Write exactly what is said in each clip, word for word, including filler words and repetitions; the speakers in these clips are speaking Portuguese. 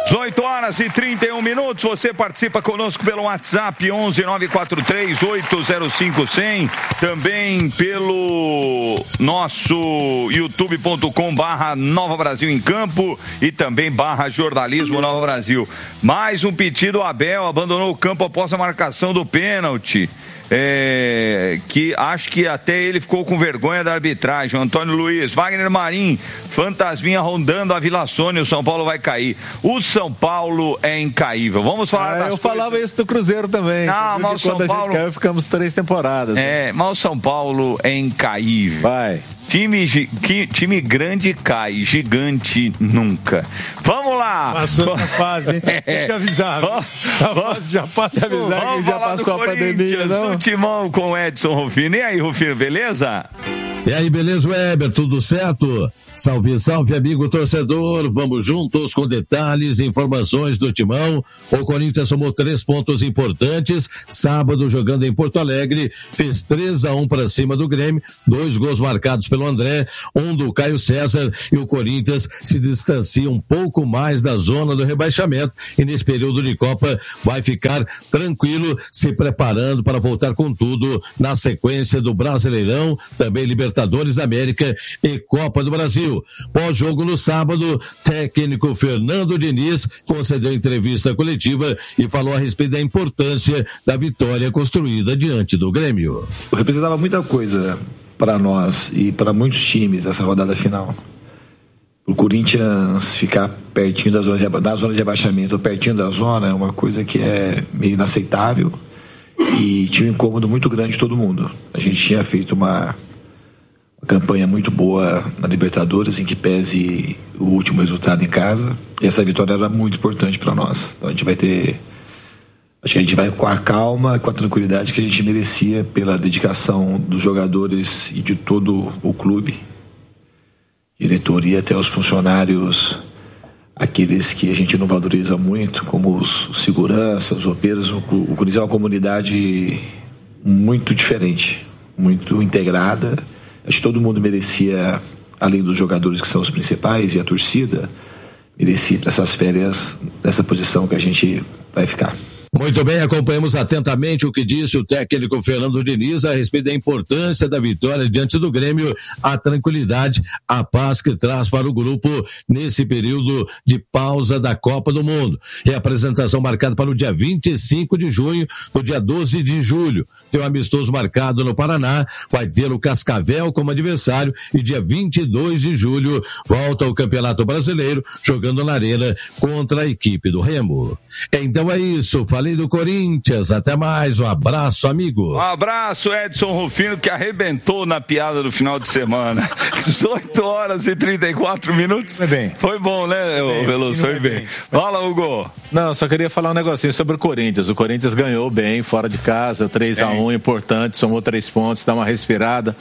dezoito horas e trinta e um minutos, você participa conosco pelo WhatsApp onze nove quatro três oito zero cinco cem, também pelo nosso youtube ponto com barra Nova Brasil em Campo e também barra Jornalismo Nova Brasil. Mais um pedido, Abel abandonou o campo após a marcação do pênalti. É, que acho que até ele ficou com vergonha da arbitragem. Antônio Luiz, Wagner Marim, fantasminha rondando a Vila Sônia, o São Paulo vai cair. O São Paulo é incaível. Vamos falar é, das Eu coisas... falava isso do Cruzeiro também. Não, mas o São quando Paulo... a gente caiu, ficamos três temporadas. É, né? Mas o São Paulo é incaível. Vai. Time, time grande cai, gigante nunca. Vamos lá! Passou essa fase, hein? É. Te avisava. Essa fase já passou. Avisar Vamos que já passou a pandemia, não? O timão com o Edson Rufino. E aí, Rufino, beleza? E aí, beleza, Weber? Tudo certo? Salve, salve, amigo torcedor. Vamos juntos com detalhes e informações do Timão. O Corinthians somou três pontos importantes. Sábado, jogando em Porto Alegre, fez três a um para cima do Grêmio. Dois gols marcados pelo André, um do Caio César. E o Corinthians se distancia um pouco mais da zona do rebaixamento. E nesse período de Copa vai ficar tranquilo, se preparando para voltar com tudo na sequência do Brasileirão, também Libertadores da América e Copa do Brasil. Pós-jogo no sábado, técnico Fernando Diniz concedeu entrevista coletiva e falou a respeito da importância da vitória construída diante do Grêmio. Representava muita coisa para nós e para muitos times essa rodada final. O Corinthians ficar pertinho da zona de, da zona de rebaixamento, pertinho da zona, é uma coisa que é meio inaceitável e tinha um incômodo muito grande de todo mundo. A gente tinha feito uma Uma campanha muito boa na Libertadores, em que pese o último resultado em casa. E essa vitória era muito importante para nós. Então a gente vai ter... Acho que a gente vai com a calma, com a tranquilidade que a gente merecia pela dedicação dos jogadores e de todo o clube. Diretoria, até os funcionários, aqueles que a gente não valoriza muito, como os, os seguranças, os roupeiros. O, o Corinthians é uma comunidade muito diferente, muito integrada. Acho que todo mundo merecia, além dos jogadores que são os principais e a torcida, merecia para essas férias, nessa posição que a gente vai ficar. Muito bem, acompanhamos atentamente o que disse o técnico Fernando Diniz a respeito da importância da vitória diante do Grêmio, a tranquilidade, a paz que traz para o grupo nesse período de pausa da Copa do Mundo. E a apresentação marcada para o dia vinte e cinco de junho, no dia doze de julho. Tem um amistoso marcado no Paraná, vai ter o Cascavel como adversário e dia vinte e dois de julho volta ao Campeonato Brasileiro, jogando na Arena contra a equipe do Remo. Então é isso, falei do Corinthians, até mais, um abraço, amigo. Um abraço, Edson Rufino, que arrebentou na piada do final de semana. dezoito horas e trinta e quatro minutos. Foi bem. Foi bom, né, bem, Veloso? Foi bem. bem. Fala, Hugo. Não, só queria falar um negocinho sobre o Corinthians. O Corinthians ganhou bem, fora de casa, três a um, importante, somou três pontos, dá uma respirada.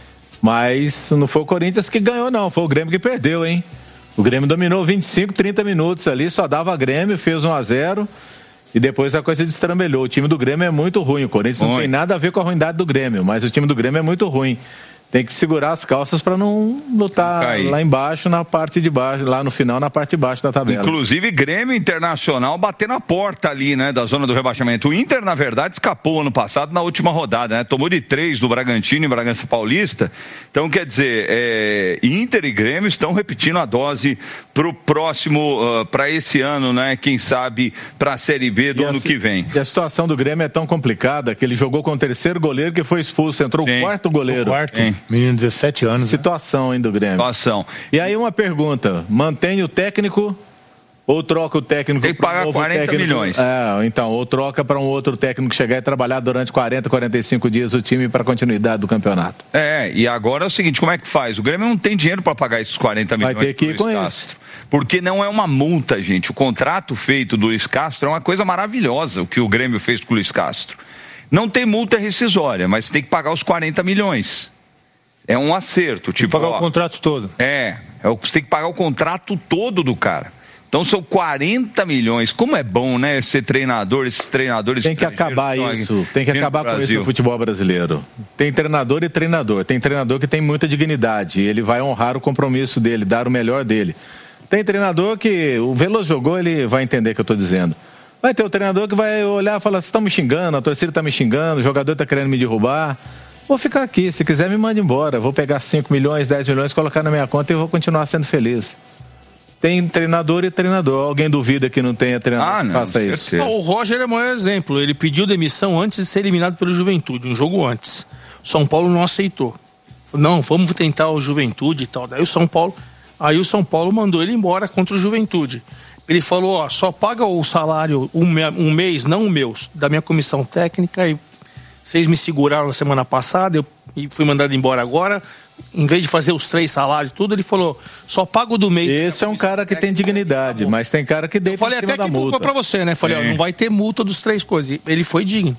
Mas não foi o Corinthians que ganhou, não, foi o Grêmio que perdeu, hein? O Grêmio dominou vinte e cinco, trinta minutos ali, só dava Grêmio, fez um a zero e depois a coisa destrambelhou. O time do Grêmio é muito ruim, o Corinthians não Oi. tem nada a ver com a ruindade do Grêmio, mas o time do Grêmio é muito ruim. Tem que segurar as calças para não lutar não lá embaixo, na parte de baixo, lá no final, na parte de baixo da tabela. Inclusive, Grêmio Internacional bater na porta ali, né, da zona do rebaixamento. O Inter, na verdade, escapou ano passado na última rodada, né? Tomou de três do Bragantino em Bragança Paulista. Então, quer dizer, é, Inter e Grêmio estão repetindo a dose pro próximo, uh, para esse ano, né? Quem sabe para a Série B do e ano a, que vem. E a situação do Grêmio é tão complicada que ele jogou com o terceiro goleiro que foi expulso, entrou Sim. o quarto goleiro. O quarto. Sim. Menino de dezessete anos. Situação, né? Hein, do Grêmio. Situação. E aí uma pergunta, mantém o técnico ou troca o técnico? Tem que pagar um quarenta técnico, milhões. É, então, ou troca para um outro técnico chegar e trabalhar durante quarenta, quarenta e cinco dias o time para continuidade do campeonato. É, e agora é o seguinte, como é que faz? O Grêmio não tem dinheiro para pagar esses quarenta milhões. Vai ter que ir com isso. Porque não é uma multa, gente. O contrato feito do Luiz Castro é uma coisa maravilhosa, o que o Grêmio fez com o Luiz Castro. Não tem multa rescisória, mas tem que pagar os quarenta milhões. É um acerto. Tipo, pagar ó, o contrato todo. É, é, você tem que pagar o contrato todo do cara. Então são quarenta milhões. Como é bom, né, ser treinador, esses treinadores... Tem que acabar isso, tem que acabar com isso no futebol brasileiro. Tem treinador e treinador. Tem treinador que tem muita dignidade. Ele vai honrar o compromisso dele, dar o melhor dele. Tem treinador que o Veloso jogou, ele vai entender o que eu tô dizendo. Vai ter o treinador que vai olhar e falar, vocês estão me xingando, a torcida tá me xingando, o jogador tá querendo me derrubar. Vou ficar aqui, se quiser me manda embora. Vou pegar cinco milhões, dez milhões, colocar na minha conta e vou continuar sendo feliz. Tem treinador e treinador. Alguém duvida que não tenha treinador ah, que não, faça isso? Não, o Roger é o maior exemplo. Ele pediu demissão antes de ser eliminado pelo Juventude, um jogo antes. O São Paulo não aceitou. Não, vamos tentar o Juventude e tal. Daí o São Paulo, aí o São Paulo mandou ele embora contra o Juventude. Ele falou, ó, só paga o salário um, um mês, não o meu, da minha comissão técnica, e vocês me seguraram na semana passada, eu e fui mandado embora agora. Em vez de fazer os três salários, tudo, ele falou, só pago do mês. Esse é um cara que tem dignidade, mas tem cara que deita em cima da multa. Falei até que culpa pra você, né? Falei, ó, não vai ter multa dos três coisas. Ele foi digno.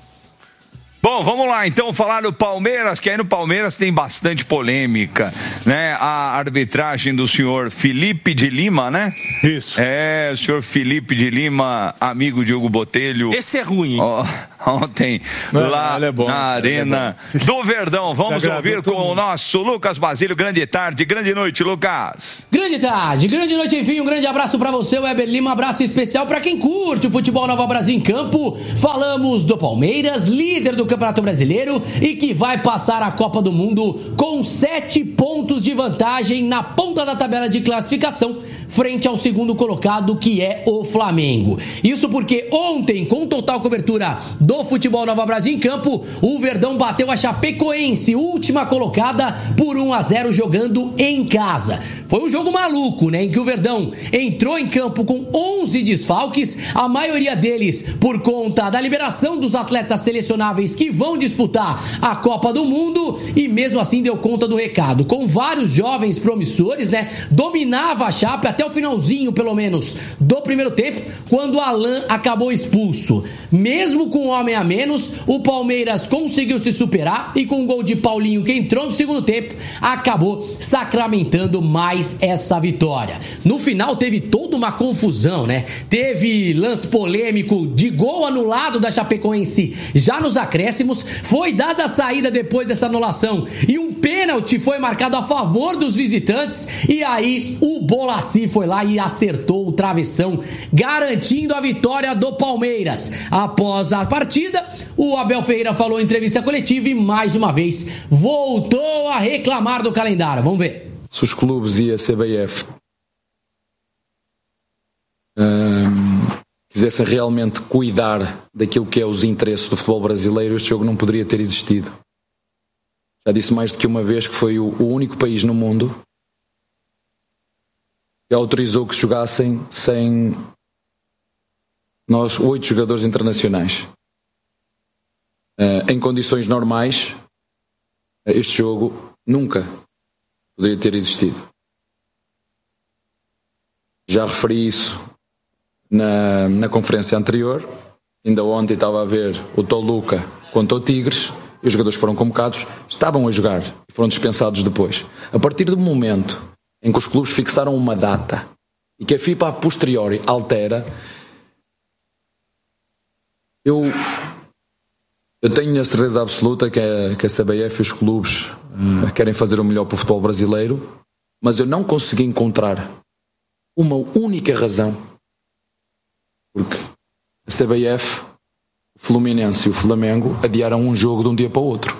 Bom, vamos lá, então, falar do Palmeiras, que aí no Palmeiras tem bastante polêmica, né? A arbitragem do senhor Felipe de Lima, né? Isso. É, o senhor Felipe de Lima, amigo de Hugo Botelho. Esse é ruim, hein? Ó, ontem, Não, lá é bom, na Arena é do Verdão. Vamos ouvir com o nosso Lucas Basílio. Grande tarde, grande noite, Lucas. Grande tarde, grande noite, enfim, um grande abraço pra você, Weber Lima, um abraço especial pra quem curte o futebol Nova Brasil em campo. Falamos do Palmeiras, líder do Campeonato Brasileiro e que vai passar a Copa do Mundo com sete pontos de vantagem na ponta da tabela de classificação, frente ao segundo colocado, que é o Flamengo. Isso porque ontem, com total cobertura do futebol Nova Brasil em campo, o Verdão bateu a Chapecoense, última colocada, por um a zero, jogando em casa. Foi um jogo maluco, né, em que o Verdão entrou em campo com onze desfalques, a maioria deles por conta da liberação dos atletas selecionáveis que vão disputar a Copa do Mundo, e mesmo assim deu conta do recado. Com vários jovens promissores, né, dominava a Chape até o finalzinho, pelo menos, do primeiro tempo, quando o Alan acabou expulso. Mesmo com um homem a menos, o Palmeiras conseguiu se superar e com o gol de Paulinho, que entrou no segundo tempo, acabou sacramentando mais essa vitória. No final teve toda uma confusão, né? Teve lance polêmico de gol anulado da Chapecoense já nos acréscimos, foi dada a saída depois dessa anulação e um pênalti foi marcado a favor dos visitantes, e aí o Bolassi foi lá e acertou o travessão, garantindo a vitória do Palmeiras. Após a partida, o Abel Ferreira falou em entrevista coletiva e mais uma vez voltou a reclamar do calendário. Vamos ver. Se os clubes e a C B F hum, quisessem realmente cuidar daquilo que é os interesses do futebol brasileiro, este jogo não poderia ter existido. Já disse mais do que uma vez que foi o, o único país no mundo que autorizou que jogassem sem nós oito jogadores internacionais. Uh, em condições normais, este jogo nunca poderia ter existido. Já referi isso na, na conferência anterior. Ainda ontem estava a ver o Toluca contra o Tigres e os jogadores foram convocados, estavam a jogar e foram dispensados depois. A partir do momento em que os clubes fixaram uma data e que a FIFA a posteriori altera, eu, eu tenho a certeza absoluta que a, que a C B F e os clubes uh, querem fazer o melhor para o futebol brasileiro, mas eu não consegui encontrar uma única razão porque a C B F, o Fluminense e o Flamengo adiaram um jogo de um dia para o outro.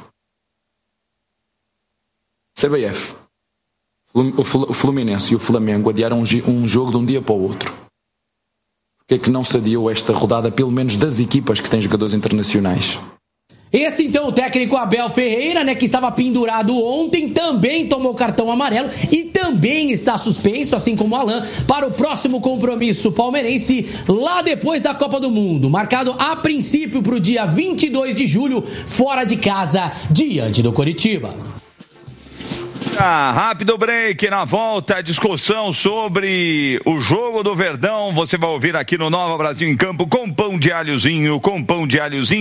C B F, o Fluminense e o Flamengo adiaram um jogo de um dia para o outro. Porque é que não se adiou esta rodada, pelo menos das equipas que têm jogadores internacionais? Esse então o técnico Abel Ferreira, né, que estava pendurado ontem, também tomou cartão amarelo e também está suspenso, assim como o Alan, para o próximo compromisso palmeirense lá depois da Copa do Mundo, marcado a princípio para o dia vinte e dois de julho, fora de casa, diante do Coritiba. Ah, rápido break, na volta, discussão sobre o jogo do Verdão, você vai ouvir aqui no Nova Brasil em Campo, com pão de alhozinho, com pão de alhozinho.